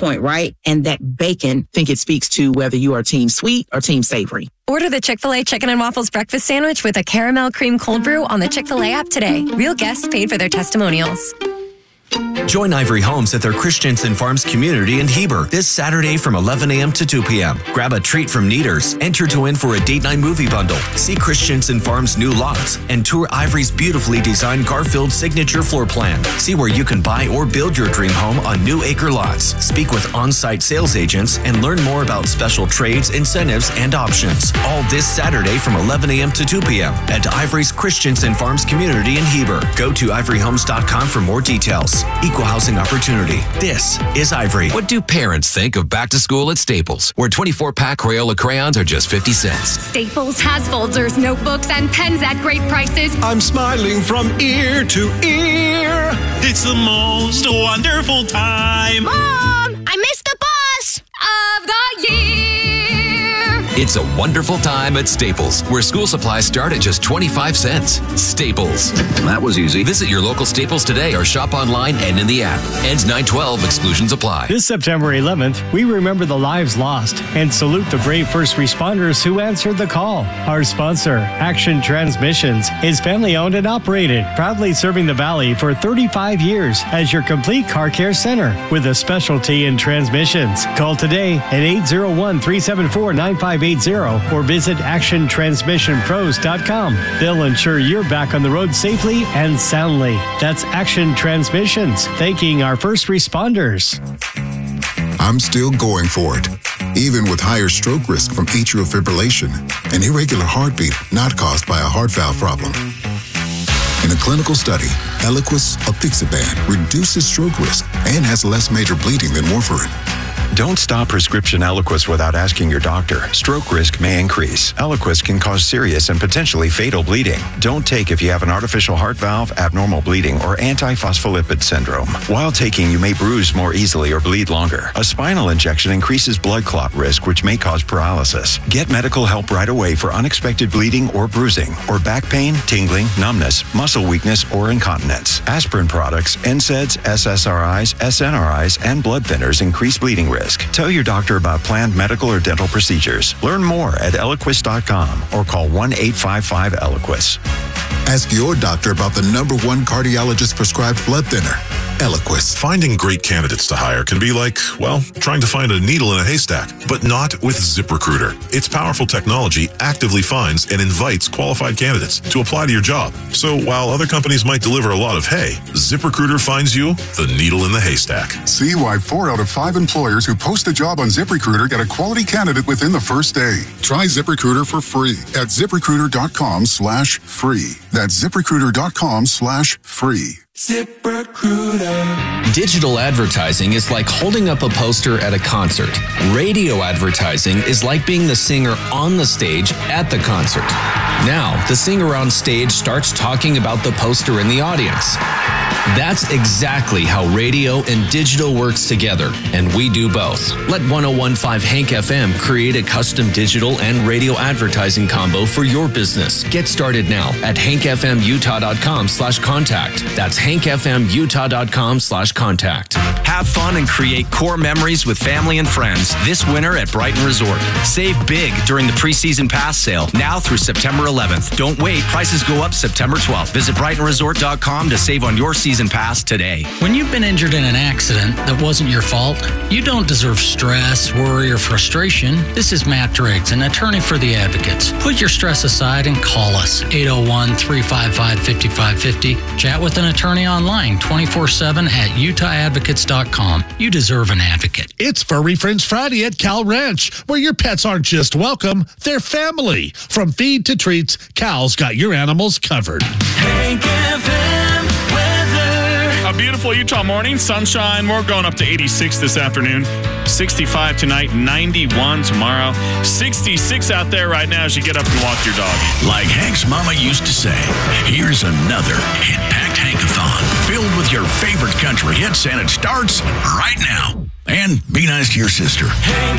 point, right? And that bacon, I think it speaks to whether you are team sweet or team savory. Order the Chick-fil-A Chicken and Waffles breakfast sandwich with a caramel cream cold brew on the Chick-fil-A app today. Real guests paid for their testimonials. Join Ivory Homes at their Christensen Farms community in Heber this Saturday from 11 a.m. to 2 p.m. Grab a treat from Kneaders, enter to win for a date night movie bundle, see Christensen Farms' new lots, and tour Ivory's beautifully designed Garfield signature floor plan. See where you can buy or build your dream home on new acre lots. Speak with on-site sales agents and learn more about special trades, incentives, and options. All this Saturday from 11 a.m. to 2 p.m. at Ivory's Christensen Farms community in Heber. Go to ivoryhomes.com for more details. Equal housing opportunity. This is Ivory. What do parents think of back to school at Staples, where 24-pack Crayola crayons are just 50 cents? Staples has folders, notebooks, and pens at great prices. I'm smiling from ear to ear. It's the most wonderful time. Mom, I missed the bus of the year. It's a wonderful time at Staples, where school supplies start at just 25 cents. Staples. That was easy. Visit your local Staples today or shop online and in the app. Ends 9/12. Exclusions apply. This September 11th, we remember the lives lost and salute the brave first responders who answered the call. Our sponsor, Action Transmissions, is family-owned and operated, proudly serving the Valley for 35 years as your complete car care center with a specialty in transmissions. Call today at 801-374-9580 or visit actiontransmissionpros.com. They'll ensure you're back on the road safely and soundly. That's Action Transmissions, thanking our first responders. I'm still going for it, even with higher stroke risk from atrial fibrillation and irregular heartbeat not caused by a heart valve problem. In a clinical study, Eliquis apixaban reduces stroke risk and has less major bleeding than warfarin. Don't stop prescription Eliquis without asking your doctor. Stroke risk may increase. Eliquis can cause serious and potentially fatal bleeding. Don't take if you have an artificial heart valve, abnormal bleeding, or antiphospholipid syndrome. While taking, you may bruise more easily or bleed longer. A spinal injection increases blood clot risk, which may cause paralysis. Get medical help right away for unexpected bleeding or bruising, or back pain, tingling, numbness, muscle weakness, or incontinence. Aspirin products, NSAIDs, SSRIs, SNRIs, and blood thinners increase bleeding risk. Tell your doctor about planned medical or dental procedures. Learn more at Eliquis.com or call 1-855-ELIQUIS. Ask your doctor about the #1 cardiologist prescribed blood thinner, Eliquis. Finding great candidates to hire can be like, well, trying to find a needle in a haystack, but not with ZipRecruiter. Its powerful technology actively finds and invites qualified candidates to apply to your job. So while other companies might deliver a lot of hay, ZipRecruiter finds you the needle in the haystack. See why 4 out of 5 employers who post a job on ZipRecruiter get a quality candidate within the first day. Try ZipRecruiter for free at ZipRecruiter.com/free. That's ZipRecruiter.com/free. ZipRecruiter. Digital advertising is like holding up a poster at a concert. Radio advertising is like being the singer on the stage at the concert. Now, the singer on stage starts talking about the poster in the audience. That's exactly how radio and digital works together, and we do both. Let 1015 Hank FM create a custom digital and radio advertising combo for your business. Get started now at hankfmutah.com/contact. That's hankfmutah.com/contact. Have fun and create core memories with family and friends this winter at Brighton Resort. Save big during the preseason pass sale now through September 11th. Don't wait. Prices go up September 12th. Visit BrightonResort.com to save on your season pass today. When you've been injured in an accident that wasn't your fault, you don't deserve stress, worry, or frustration. This is Matt Driggs, an attorney for the Advocates. Put your stress aside and call us, 801-355-5550. Chat with an attorney online 24/7 at utahadvocates.com. You deserve an advocate. It's Furry Friends Friday at Cal Ranch, where your pets aren't just welcome, they're family. From feed to treats, Cal's got your animals covered. Hank FM weather. A beautiful Utah morning, sunshine. We're going up to 86 this afternoon. 65 tonight, 91 tomorrow. 66 out there right now as you get up and walk your dog. Like Hank's mama used to say, here's another hit-packed Hankathon filled with your favorite country hits, and it starts right now. And be nice to your sister. Hank